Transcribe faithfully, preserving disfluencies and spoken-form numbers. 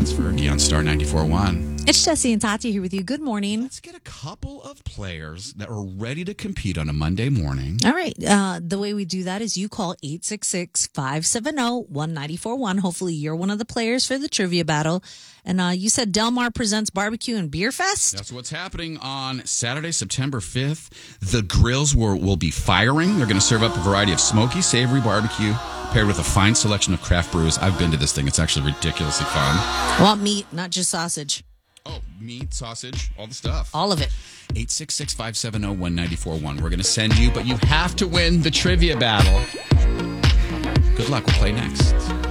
It's Fergie on Star ninety-four point one. It's Jesse and Tati here with you. Good morning. Let's get a couple of players that are ready to compete on a Monday morning. All right. Uh, the way we do that is you call eight six six, five seven zero, one nine four one. Hopefully you're one of the players for the trivia battle. And uh, you said Del Mar presents Barbecue and Beer Fest? That's what's happening on Saturday, September fifth. The grills will, will be firing. They're going to serve up a variety of smoky, savory barbecue paired with a fine selection of craft brews. I've been to this thing. It's actually ridiculously fun. I want meat, not just sausage. Oh, meat, sausage, all the stuff. All of it. eight six six, five seven zero, one nine four one. We're going to send you, but you have to win the trivia battle. Good luck. We'll play next.